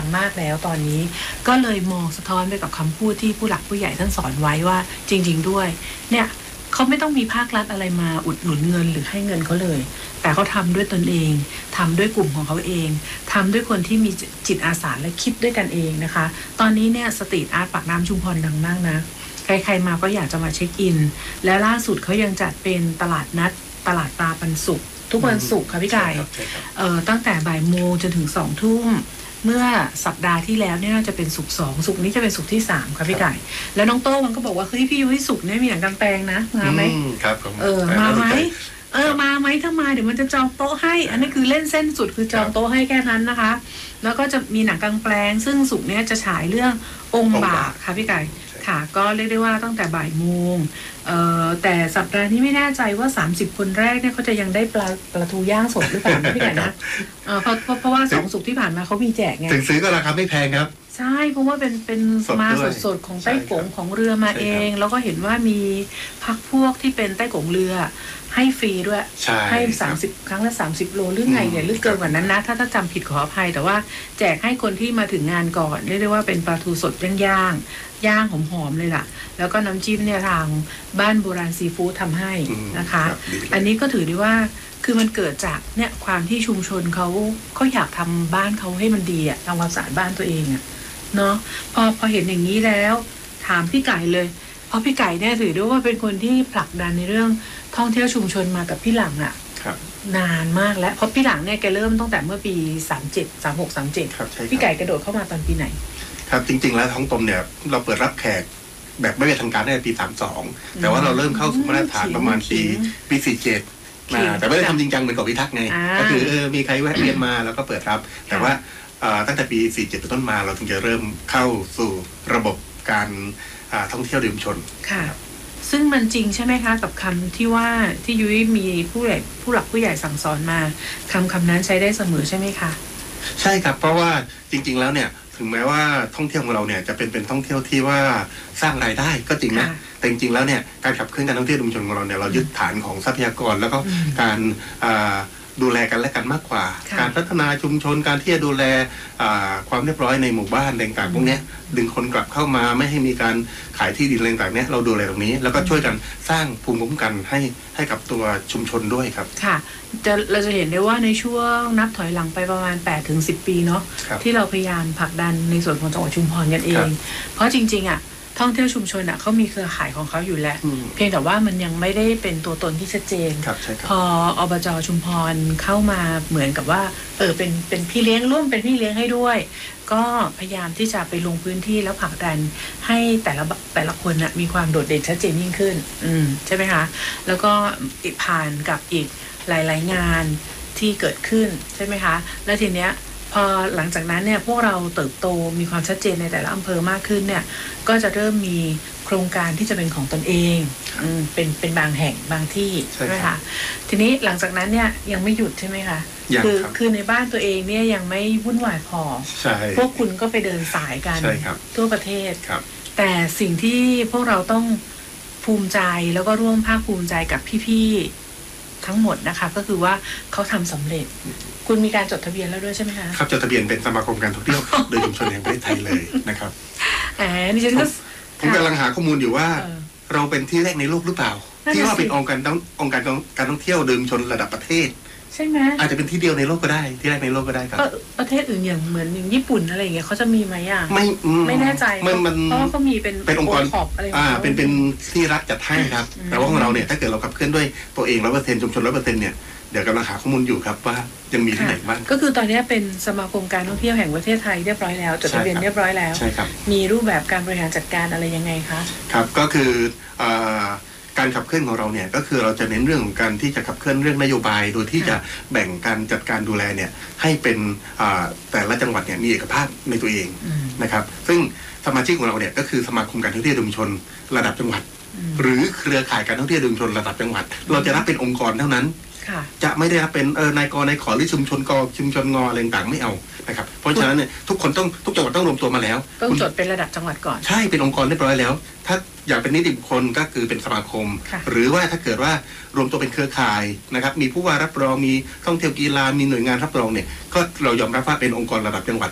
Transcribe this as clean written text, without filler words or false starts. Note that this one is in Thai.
งมากแล้วตอนนี้ก็เลยมองสะท้อนไปกับคำพูดที่ผู้หลักผู้ใหญ่ท่านสอนไว้ว่าจริงๆด้วยเนี่ยเขาไม่ต้องมีภาครัฐอะไรมาอุดหนุนเงินหรือให้เงินเขาเลยแต่เขาทำด้วยตนเองทำด้วยกลุ่มของเขาเองทำด้วยคนที่มีจิตอาสาและคิดด้วยกันเองนะคะตอนนี้เนี่ยสตรีทอาร์ตปากน้ำชุมพรดังมากนะใครๆมาก็อยากจะมาเช็คอินและล่าสุดเขายังจัดเป็นตลาดนัดตลาดปลาปันสุกทุกวันศุกร์ค่ะพี่ไก่ตั้งแต่บ่ายโมงจนถึง2 ทุ่มเมื่อสัปดาห์ที่แล้วเนี่ยน่าจะเป็นศุกร์2ศุกร์นี้จะเป็นศุกร์ที่3ค่ะพี่ไก่แล้วน้องโต้มันก็บอกว่าเฮ้ยพี่ยุ้ยศุกร์เนี่ยมีหนังกลางแปลงนะมาไหมครับมาไหมมาไหมถ้ามาเดี๋ยวมันจะจองโต๊ะให้อันนี้คือเล่นเส้นสุดคือจองโต๊ะให้แค่นั้นนะคะแล้วก็จะมีหนังกลางแปลงซึ่งศุกร์เนี่ยจะฉายเรื่ององค์บากค่ะพี่ไก่ค่ะก็เรียกได้ว่าตั้งแต่บ่ายโมงแต่สัปดาห์นี้ไม่แน่ใจว่า30คนแรกเนี่ยเขาจะยังได้ปลาทูย่างสดหรือเปล่าพี่ไก่นะเพราะว่า2 ศุกร์ที่ผ่านมาเขามีแจกไงถึงซื้อก็ราคาไม่แพงครับใช่เพราะว่าเป็นมาสดๆของใต้กงของเรือมาเองแล้วก็เห็นว่ามีพักพวกที่เป็นใต้กงเรือให้ฟรีด้วยให้30ครั้งละ30 โลหรือไงเนี่ยหรือเกินกว่านั้นนะถ้าจำผิดขออภัยแต่ว่าแจกให้คนที่มาถึงงานก่อนเรียกได้ว่าเป็นปลาทูสดย่างหอมๆเลยล่ะแล้วก็น้ำจิ้มเนี่ยทางบ้านโบราณซีฟู้ดทำให้นะคะอันนี้ก็ถือได้ว่าคือมันเกิดจากเนี่ยความที่ชุมชนเขาอยากทำบ้านเขาให้มันดีอะทำความสะอาดบ้านตัวเองอะเนาะพอเห็นอย่างนี้แล้วถามพี่ไก่เลยเพราะพี่ไก่เนี่ยถือได้ว่าเป็นคนที่ผลักดันในเรื่องท่องเที่ยวชุมชนมากับพี่หลังอะนานมากแล้วเพราะพี่หลังเนี่ยแกเริ่มตั้งแต่เมื่อปี37 36 37พี่ไก่กระโดดเข้ามาตอนปีไหนครับจริงๆแล้วท้องตมเนี่ยเราเปิดรับแขกแบบไม่เป็นทางการได้ปี32แต่ว่าเราเริ่มเข้าสู่มาตรฐานประมาณปี47แต่ไม่ได้ทำจริงจังเหมือนกับพิทักษ์ไงก็คือมีใครแวะเวียนมาแล้วก็เปิดรับแต่ว่าตั้งแต่ปี47เป็นต้นมาเราถึงจะเริ่มเข้าสู่ระบบการท่องเที่ยวดื่มชนค่ะซึ่งมันจริงใช่ไหมคะกับคำที่ว่าที่ยุ้ยมีผู้หลักผู้ใหญ่สั่งสอนมาคำนั้นใช้ได้เสมอใช่ไหมคะใช่ครับเพราะว่าจริงๆแล้วเนี่ยถึงแม้ว่าท่องเที่ยวของเราเนี่ยจะเป็นท่องเที่ยวที่ว่าสร้างรายได้ก็จริงนะแต่จริงๆแล้วเนี่ยการขับเคลื่อนการท่องเที่ยวชุมชนของเราเนี่ยเรายึดฐานของทรัพยากรแล้วก็การดูแลกันและกันมากกว่าการพัฒนาชุมชนการที่จะดูแลความเรียบร้อยในหมู่บ้านต่างๆพวกนี้ดึงคนกลับเข้ามาไม่ให้มีการขายที่ดินอะไรต่างๆเนี่ยเราดูแลตรงนี้แล้วก็ช่วยกันสร้างภูมิคุ้มกันให้กับตัวชุมชนด้วยครับค่ะเราจะเห็นได้ว่าในช่วงนับถอยหลังไปประมาณ8-10 ปีเนาะที่เราพยายามผลักดันในส่วนของจังหวัดชุมพรกันเองเพราะจริงๆอ่ะท่องเที่ยวชุมชนเขามีเครือข่ายของเขาอยู่แล้วเพียงแต่ว่ามันยังไม่ได้เป็นตัวตนที่ชัดเจนพออบจ.ชุมพรเข้ามาเหมือนกับว่าเป็นพี่เลี้ยงร่วมเป็นพี่เลี้ยงให้ด้วยก็พยายามที่จะไปลงพื้นที่แล้วผลักดันให้แต่ละคนนะมีความโดดเด่นชัดเจนยิ่งขึ้นใช่ไหมคะแล้วก็ผ่านกับอีกหลายๆงานที่เกิดขึ้นใช่ไหมคะแล้วทีเนี้ยพอหลังจากนั้นเนี่ยพวกเราเติบโตมีความชัดเจนในแต่ละอำเภอมากขึ้นเนี่ยก็จะเริ่มมีโครงการที่จะเป็นของตนเองเป็นบางแห่งบางที่ใช่ไหมคะทีนี้หลังจากนั้นเนี่ยยังไม่หยุดใช่ไหมคะคือในบ้านตัวเองเนี่ยยังไม่วุ่นวายพอพวกคุณก็ไปเดินสายกันทั่วประเทศแต่สิ่งที่พวกเราต้องภูมิใจแล้วก็ร่วมภาคภูมิใจกับพี่ๆทั้งหมดนะคะก็คือว่าเขาทำสำเร็จคุณมีการจดทะเบียนแล้วด้วยใช่ไหมคะครับจดทะเบียนเป็นสมาคมการท่องเที่ยวโดยชุมชนแห่งประเทศไทยเลยนะครับดิฉันก็ผมกำลังหาข้อมูลอยู่ว่าเราเป็นที่แรกในโลกหรือเปล่าที่ว่าเป็นองค์การการท่องเที่ยวเดิมชนระดับประเทศใช่ไหมอาจจะเป็นที่เดียวในโลกก็ได้ที่แรกในโลกก็ได้ครับประเทศอื่นอย่างเหมือนอย่างญี่ปุ่นอะไรอย่างเงี้ยเขาจะมีไหมอ่ะไม่แน่ใจเพราะว่าเขามีเป็นองค์กรอะไรเป็นที่รัฐจัดให้ครับแต่ว่าของเราเนี่ยถ้าเกิดเราขับเคลื่อนด้วยตัวเอง 100% ชุมชน 100% เนี่ยเดี๋ยวกำลังหาข้อมูลอยู่ครับว่ายังมีที่ไหนบ้างก็คือตอนนี้เป็นสมาคมการท่องเที่ยวแห่งประเทศไทยเรียบร้อยแล้วจดทะเบียนเรียบร้อยแล้วใช่ครับมีรูปแบบการบริหารจัดการอะไรยังไงคะครับก็คือการขับเคลื่อนของเราเนี่ยก็คือเราจะเน้นเรื่องของการที่จะขับเคลื่อนเรื่องนโยบายโดยที่จะแบ่งการจัดการดูแลเนี่ยให้เป็นแต่ละจังหวัดเนี่ยมีเอกภาพในตัวเองนะครับซึ่งสมาชิกของเราเนี่ยก็คือสมาคมการท่องเที่ยวชุมชนระดับจังหวัดหรือเครือข่ายการท่องเที่ยวชุมชนระดับจังหวัดเราจะรับเป็นองค์กรเท่านั้นจะไม่ได้รับเป็นนายกนายขอหรือชุมชนกชุมชนงอะไรต่างไม่เอานะครับเพราะฉะนั้นเนี่ยทุกคนต้องทุกจังหวัดต้องรวมตัวมาแล้วต้องจดเป็นระดับจังหวัดก่อนใช่เป็นองค์กรเรียบร้อยแล้วถ้าอยากเป็นนิติบุคคลก็คือเป็นสมาคมหรือว่าถ้าเกิดว่ารวมตัวเป็นเครือข่ายนะครับมีผู้ว่ารับรองมีท่องเที่ยวกีฬามีหน่วยงานรับรองเนี่ยก็เรายอมรับว่าเป็นองค์กรระดับจังหวัด